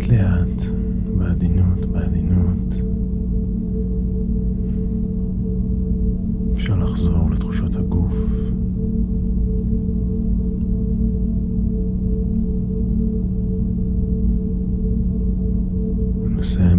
לאט, בעדינות, בעדינות. אפשר לחזור לתחושות הגוף. ננסה